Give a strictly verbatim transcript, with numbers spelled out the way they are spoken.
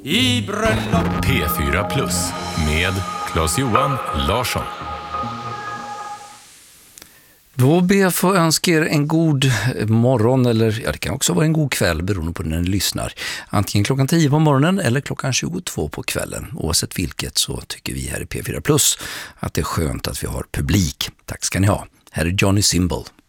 i bröllop. P fyra Plus med Claes-Johan Larsson. Då ber jag få önska er en god morgon, eller ja, det kan också vara en god kväll beroende på när ni lyssnar. Antingen klockan tio på morgonen eller klockan tjugotvå på kvällen. Oavsett vilket så tycker vi här i P fyra Plus att det är skönt att vi har publik. Tack ska ni ha. Här är Johnny Symbol.